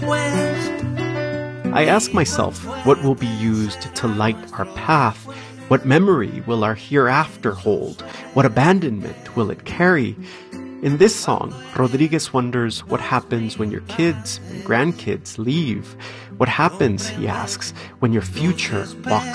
west. I ask myself what will be used to light our path. What memory will our hereafter hold? What abandonment will it carry? In this song, Rodriguez wonders what happens when your kids and grandkids leave. What happens, he asks, when your future walks